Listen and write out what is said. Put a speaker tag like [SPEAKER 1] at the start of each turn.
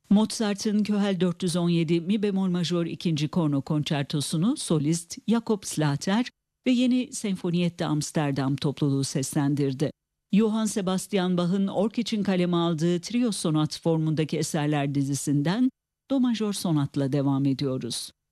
[SPEAKER 1] Mozart'ın Köhel 417 mi bemol majör 2. korno konçertosunu solist Jakob Slater ve Yeni Senfoniyette Amsterdam topluluğu seslendirdi. Johann Sebastian Bach'ın ork için kaleme aldığı trio sonat formundaki eserler dizisinden do majör sonatla devam ediyoruz.